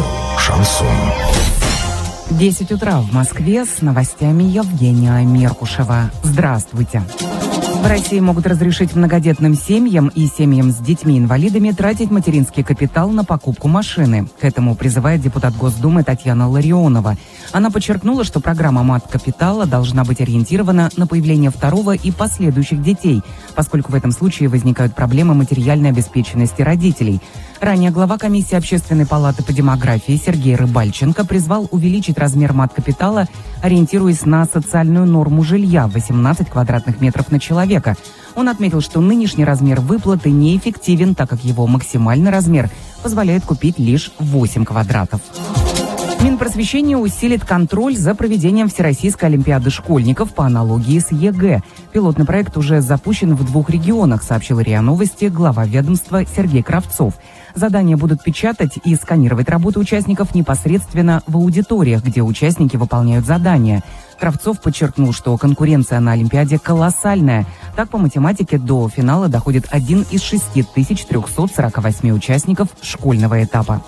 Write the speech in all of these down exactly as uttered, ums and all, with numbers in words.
шансон. десять утра в Москве, с новостями Евгения Меркушева. Здравствуйте. В России могут разрешить многодетным семьям и семьям с детьми-инвалидами тратить материнский капитал на покупку машины. К этому призывает депутат Госдумы Татьяна Ларионова. Она подчеркнула, что программа мат-капитала должна быть ориентирована на появление второго и последующих детей, поскольку в этом случае возникают проблемы материальной обеспеченности родителей. Ранее глава комиссии Общественной палаты по демографии Сергей Рыбальченко призвал увеличить размер мат-капитала, ориентируясь на социальную норму жилья – восемнадцать квадратных метров на человека. Он отметил, что нынешний размер выплаты неэффективен, так как его максимальный размер позволяет купить лишь восемь квадратов. Минпросвещение усилит контроль за проведением Всероссийской олимпиады школьников по аналогии с ЕГЭ. Пилотный проект уже запущен в двух регионах, сообщил РИА Новости глава ведомства Сергей Кравцов. Задания будут печатать и сканировать работу участников непосредственно в аудиториях, где участники выполняют задания. Кравцов подчеркнул, что конкуренция на Олимпиаде колоссальная. Так, по математике до финала доходит один из шести тысяч трехсот сорока восьми участников школьного этапа.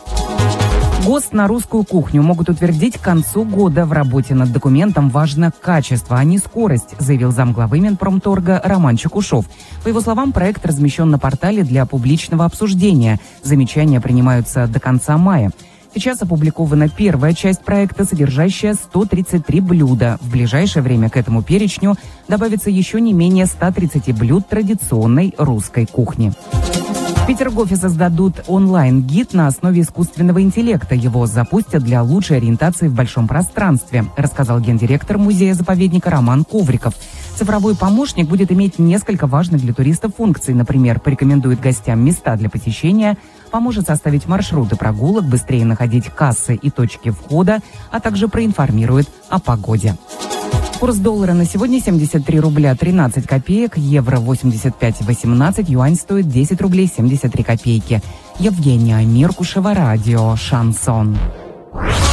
ГОСТ на русскую кухню могут утвердить к концу года. В работе над документом важно качество, а не скорость, заявил замглавы Минпромторга Роман Чекушев. По его словам, проект размещен на портале для публичного обсуждения. Замечания принимаются до конца мая. Сейчас опубликована первая часть проекта, содержащая сто тридцать три блюда. В ближайшее время к этому перечню добавится еще не менее ста тридцати блюд традиционной русской кухни. В Петергофе создадут онлайн-гид на основе искусственного интеллекта. Его запустят для лучшей ориентации в большом пространстве, рассказал гендиректор музея-заповедника Роман Ковриков. Цифровой помощник будет иметь несколько важных для туристов функций. Например, порекомендует гостям места для посещения, поможет составить маршруты прогулок, быстрее находить кассы и точки входа, а также проинформирует о погоде. Курс доллара на сегодня семьдесят три рубля тринадцать копеек, евро восемьдесят пять восемнадцать, юань стоит десять рублей семьдесят три копейки. Евгения Меркушева, радио «Шансон».